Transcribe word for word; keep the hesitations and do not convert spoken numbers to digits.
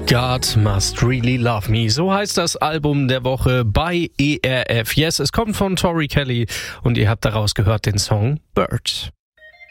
God Must Really Love Me. So heißt das Album der Woche bei E R F. Yes, es kommt von Tori Kelly und ihr habt daraus gehört den Song Bird.